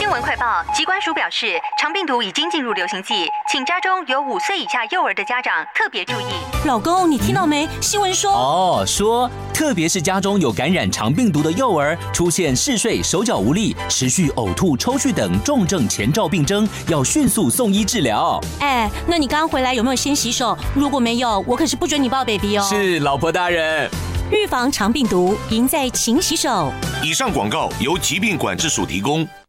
新闻快报，疾管署表示，肠病毒已经进入流行季，请家中有5岁以下幼儿的家长特别注意。 老公，你听到没？新闻说， 特别是家中有感染肠病毒的幼儿，出现嗜睡、手脚无力、持续呕吐、抽搐等重症前兆病征，要迅速送医治疗。 那你刚回来有没有先洗手？如果没有，我可是不准你抱 baby 哦。 是，老婆大人。 预防肠病毒，赢在勤洗手。 以上广告由疾病管制署提供。